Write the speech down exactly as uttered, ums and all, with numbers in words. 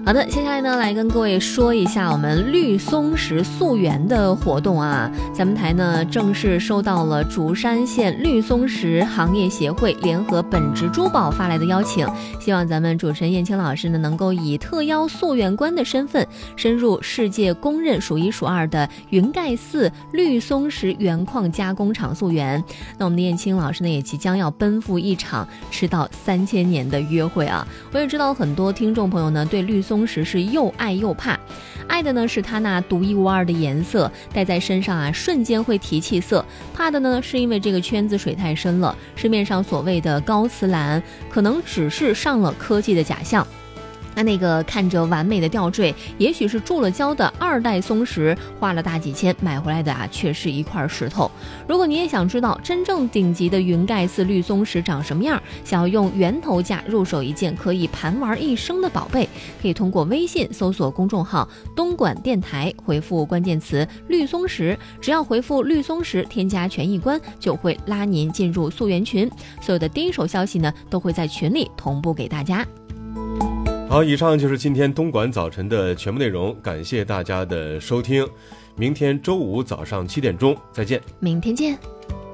好的，接下来呢，来跟各位说一下我们绿松石溯源的活动啊。咱们台呢正式收到了竹山县绿松石行业协会联合本职珠宝发来的邀请，希望咱们主持人燕青老师呢能够以特邀溯源官的身份，深入世界公认数一数二的云盖寺绿松石原矿加工厂溯源。那我们的燕青老师呢也即将要奔赴一场迟到三千年的约会啊。我也知道很多听众朋友呢对绿松松石是又爱又怕，爱的呢是它那独一无二的颜色，戴在身上啊瞬间会提气色；怕的呢是因为这个圈子水太深了，市面上所谓的高瓷蓝可能只是上了科技的假象。那那个看着完美的吊坠，也许是注了胶的二代松石，花了大几千买回来的啊，却是一块石头。如果你也想知道真正顶级的云盖寺绿松石长什么样，想要用源头价入手一件可以盘玩一生的宝贝，可以通过微信搜索公众号东莞电台，回复关键词绿松石，只要回复绿松石添加权益官，就会拉您进入溯源群，所有的第一手消息呢都会在群里同步给大家。 好，以上就是今天东莞早晨的全部内容，感谢大家的收听，明天周五早上七点钟再见， 明天见。